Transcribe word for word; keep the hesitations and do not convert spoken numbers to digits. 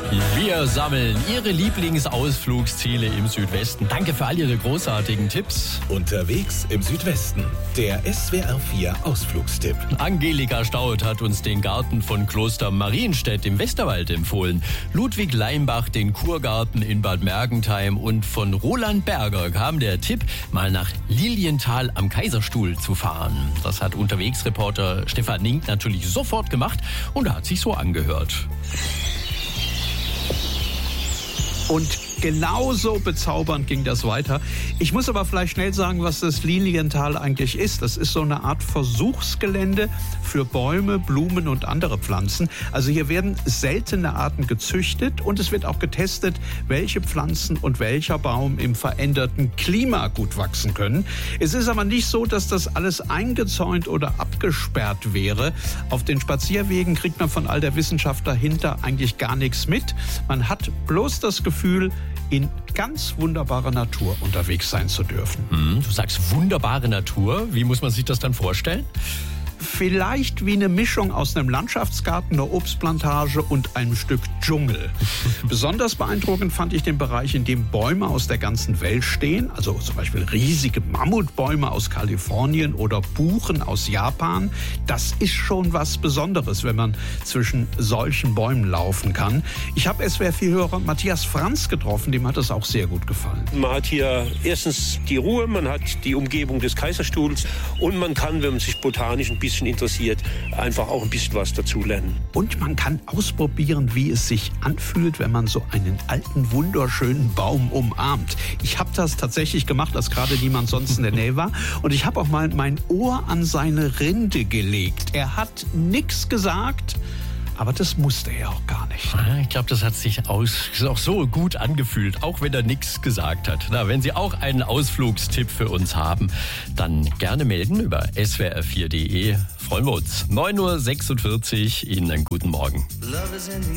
Wir sammeln Ihre Lieblingsausflugsziele im Südwesten. Danke für all Ihre großartigen Tipps. Unterwegs im Südwesten, der S W R vier Ausflugstipp. Angelika Staudt hat uns den Garten von Kloster Marienstedt im Westerwald empfohlen. Ludwig Leimbach den Kurgarten in Bad Mergentheim und von Roland Berger kam der Tipp, mal nach Lilienthal am Kaiserstuhl zu fahren. Das hat Unterwegsreporter Stefan Nink natürlich sofort gemacht und er hat sich so angehört. Und genauso bezaubernd ging das weiter. Ich muss aber vielleicht schnell sagen, was das Lilienthal eigentlich ist. Das ist so eine Art Versuchsgelände für Bäume, Blumen und andere Pflanzen. Also hier werden seltene Arten gezüchtet und es wird auch getestet, welche Pflanzen und welcher Baum im veränderten Klima gut wachsen können. Es ist aber nicht so, dass das alles eingezäunt oder abgesperrt wäre. Auf den Spazierwegen kriegt man von all der Wissenschaft dahinter eigentlich gar nichts mit. Man hat bloß das Gefühl, in ganz wunderbarer Natur unterwegs sein zu dürfen. Hm, du sagst wunderbare Natur. Wie muss man sich das dann vorstellen? Vielleicht wie eine Mischung aus einem Landschaftsgarten, einer Obstplantage und einem Stück Dschungel. Besonders beeindruckend fand ich den Bereich, in dem Bäume aus der ganzen Welt stehen. Also zum Beispiel riesige Mammutbäume aus Kalifornien oder Buchen aus Japan. Das ist schon was Besonderes, wenn man zwischen solchen Bäumen laufen kann. Ich habe S W R vier-Hörer Matthias Franz getroffen, dem hat das auch sehr gut gefallen. Man hat hier erstens die Ruhe, man hat die Umgebung des Kaiserstuhls und man kann, wenn man sich botanisch ein bisschen interessiert, einfach auch ein bisschen was dazu lernen. Und man kann ausprobieren, wie es sich anfühlt, wenn man so einen alten, wunderschönen Baum umarmt. Ich habe das tatsächlich gemacht, als gerade niemand sonst in der Nähe war. Und ich habe auch mal mein Ohr an seine Rinde gelegt. Er hat nichts gesagt, aber das musste er auch gar nicht. Ich glaube, das hat sich aus, auch so gut angefühlt, auch wenn er nichts gesagt hat. Na, wenn Sie auch einen Ausflugstipp für uns haben, dann gerne melden über S W R vier punkt de. Freuen wir uns. neun Uhr sechsundvierzig, Ihnen einen guten Morgen.